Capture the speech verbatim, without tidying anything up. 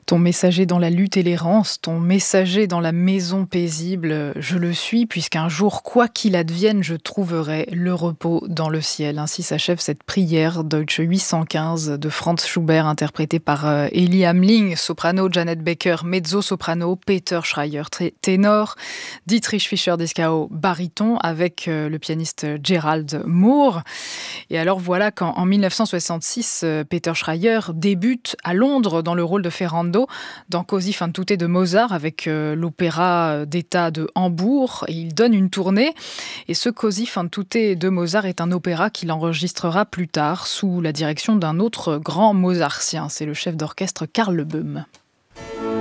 Ton messager dans la lutte et l'errance, ton messager dans la maison paisible, je le suis, puisqu'un jour, quoi qu'il advienne, je trouverai le repos dans le ciel. Ainsi s'achève cette prière Deutsche huit cent quinze de Franz Schubert, interprétée par euh, Ellie Hamling, soprano, Janet Becker, mezzo-soprano, Peter Schreier, tré- ténor, Dietrich Fischer-Dieskau, baryton, avec euh, le pianiste Gerald Moore. Et alors voilà qu'en en mille neuf cent soixante-six, euh, Peter Schreier débute à Londres dans le rôle de Ferrando dans Così fan tutte de Mozart avec euh, l'opéra d'État de Hambourg. Et il donne une tournée. Et ce Così fan tutte de Mozart est un opéra qu'il enregistrera plus tard sous la direction d'un autre grand mozartien. C'est le chef d'orchestre Karl Böhm.